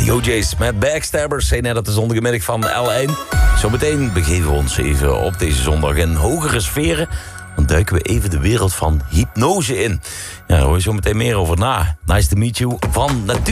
De OJ's met Backstabbers zijn net op de zondagmiddag van L1. Zometeen begeven we ons even op deze zondag in hogere sferen. Dan duiken we even de wereld van hypnose in. Ja, daar hoor je zo meteen meer over na. Nice to meet you van Natuur.